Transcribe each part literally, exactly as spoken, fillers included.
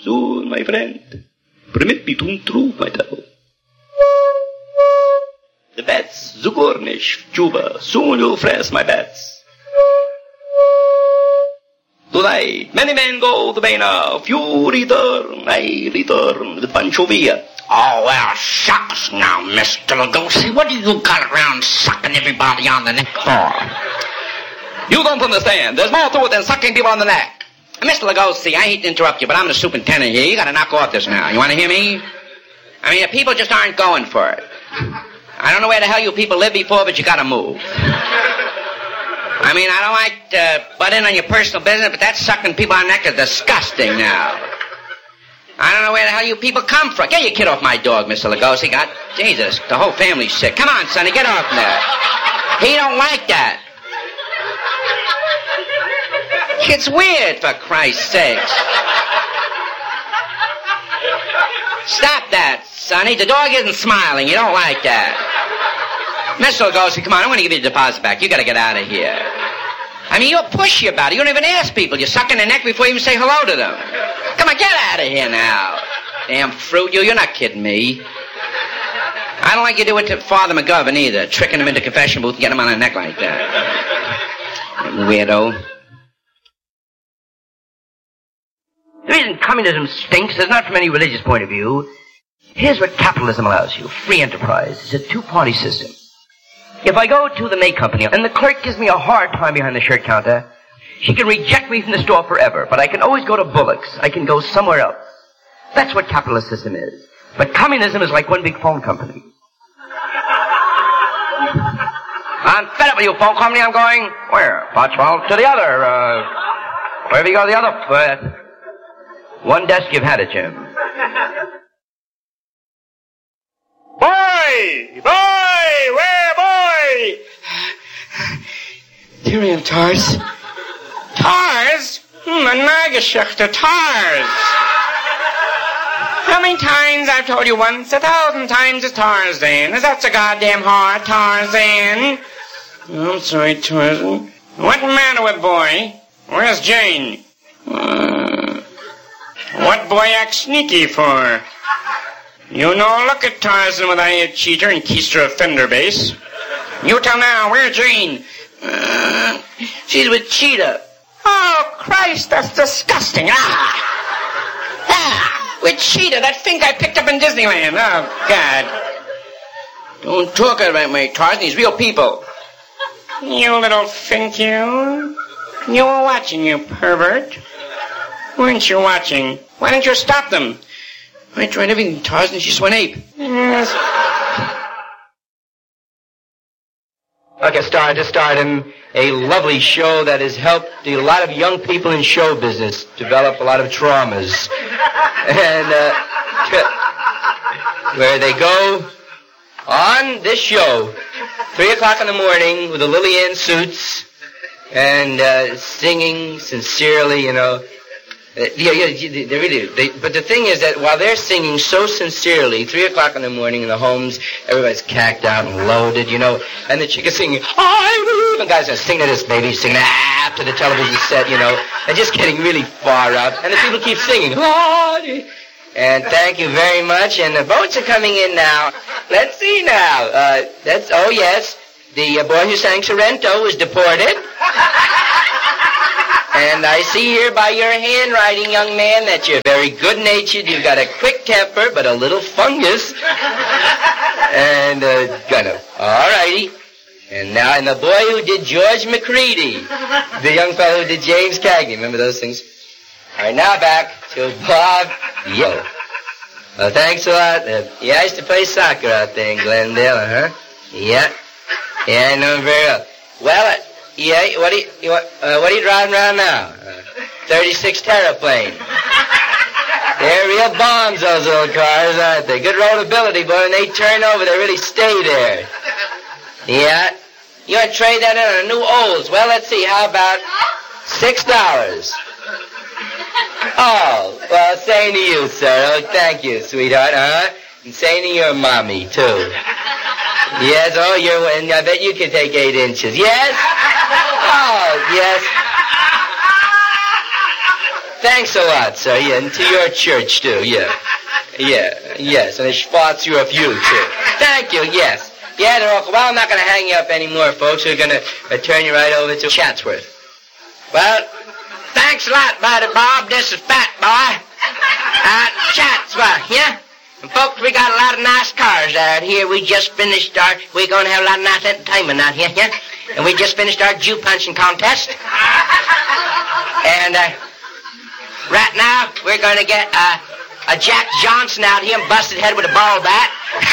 Soon, my friend. Permit me to intrude, my devil. The bats, Zugornish, Juba, soon you'll fresh my bats. Tonight, many men go to Bena, few return, I return with Panchovia. Oh, well, shucks now, Mister Lugosi. What do you got around sucking everybody on the neck for? You don't understand. There's more to it than sucking people on the neck. Mister Lugosi, I hate to interrupt you, but I'm the superintendent here. You gotta knock off this now. You wanna hear me? I mean, the people just aren't going for it. I don't know where the hell you people lived before, but you gotta move. I mean, I don't like to butt in on your personal business, but that sucking people on the neck is disgusting now. I don't know where the hell you people come from. Get your kid off my dog, Mister Lugosi. God, Jesus, the whole family's sick. Come on, sonny, get off there. He don't like that. It's weird, for Christ's sakes. Stop that, sonny. The dog isn't smiling. You don't like that. Mister Lugosi, come on, I'm going to give you the deposit back. You got to get out of here. I mean, you're pushy about it. You don't even ask people. You're sucking their neck before you even say hello to them. Come on, get out of here now. Damn fruit, you. You're not kidding me. I don't like you do it to Father McGovern either, tricking him into confession booth and get him on the neck like that. Weirdo. The reason communism stinks is not from any religious point of view. Here's what capitalism allows you. Free enterprise. It's a two-party system. If I go to the May Company and the clerk gives me a hard time behind the shirt counter, she can reject me from the store forever, but I can always go to Bullock's. I can go somewhere else. That's what capitalist system is. But communism is like one big phone company. I'm fed up with you, phone company. I'm going, where? Pottsville? To the other, uh, wherever you go, the other, uh, one desk you've had it, Jim. Boy! Boy! Where, boy? Tyrion Tars. Tars? Hmm, a Nageschichte, Tars. How many times I've told you once? A thousand times it's Tarzan. Is that so goddamn hard, Tarzan? Oh, I'm sorry, Tarzan. What the matter with boy? Where's Jane? Uh, what boy act sneaky for? You know, look at Tarzan with a cheater and keister of fender base. You tell now, where's Jane? Uh, she's with Cheetah. Oh, Christ, that's disgusting. Ah! Ah! With Cheetah, that thing I picked up in Disneyland. Oh, God. Don't talk about my Tarzan. These real people. You little fink, you. You were watching, you pervert. Weren't you watching? Why didn't you stop them? I tried everything, Tarzan. She just went ape. Yes. Like I started, just started a lovely show that has helped a lot of young people in show business develop a lot of traumas. And uh, where they go on this show, three o'clock in the morning with the Lily Ann suits and uh, singing sincerely, you know. Uh, yeah, yeah, they really do. They, but the thing is that while they're singing so sincerely, three o'clock in the morning in the homes, everybody's cacked out and loaded, you know, and the chick is singing, I will, the guys are singing to this baby, singing after the television set, you know, and just getting really far out, and the people keep singing, and thank you very much, and the votes are coming in now. Let's see now. Uh, that's, oh yes, the uh, boy who sang Sorrento was deported. And I see here by your handwriting, young man, that you're very good-natured. You've got a quick temper, but a little fungus. And, uh, kind of, all righty. And now, and the boy who did George McCready, the young fellow who did James Cagney. Remember those things? All right, now back to Bob Yo. Well, thanks a lot. Uh, yeah, I used to play soccer out there in Glendale, huh? Yeah. Yeah, I know him very well. Well, uh, yeah, what are you, you uh, what are you driving around now? Uh, thirty-six Terraplane. They're real bombs, those little cars, aren't they? Good roadability, but when they turn over, they really stay there. Yeah. You want to trade that in on a new Olds? Well, let's see. How about six dollars? Oh, well, same to you, sir. Oh, thank you, sweetheart, huh? And same to your mommy, too. Yes, oh, you're, and I bet you can take eight inches. Yes? Oh, yes. thanks a lot, sir. Yeah, and to your church, too, yeah. Yeah, yes, and it spots you of you, too. Thank you, yes. Yeah, they're all, well, I'm not going to hang you up anymore, folks. We're going to uh, turn you right over to Chatsworth. Well, thanks a lot, Buddy Bob. This is Fat Boy. Uh, Chatsworth, yeah? And folks, we got a lot of nice cars out here. We just finished our, we're going to have a lot of nice entertainment out here, yeah? And we just finished our Jew punching contest. And, uh, right now, we're going to get, uh, a Jack Johnson out here and busted head with a ball bat.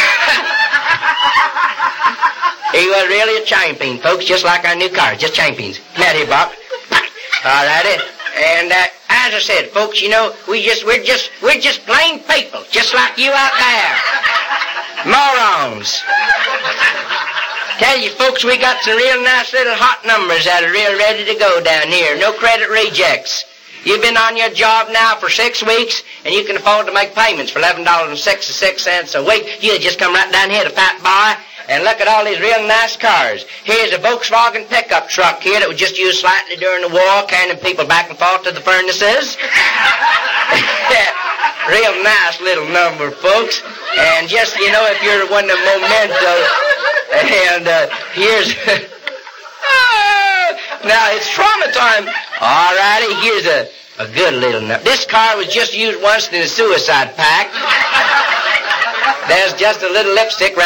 He was really a champion, folks, just like our new cars, just champions. Now here, Bob. All righty. And, uh, as I said, folks, you know, we just, we're just, we're just plain people, just like you out there. Morons. Tell you, folks, we got some real nice little hot numbers that are real ready to go down here. No credit rejects. You've been on your job now for six weeks, and you can afford to make payments for eleven dollars and sixty-six cents a week. You just come right down here to Fat Boy and look at all these real nice cars. Here's a Volkswagen pickup truck here that was just used slightly during the war, carrying people back and forth to the furnaces. Real nice little number, folks. And just, you know, if you're one of the Memento, and uh, here's... Now, it's trauma time. All righty, here's a, a good little number. This car was just used once in a suicide pact. There's just a little lipstick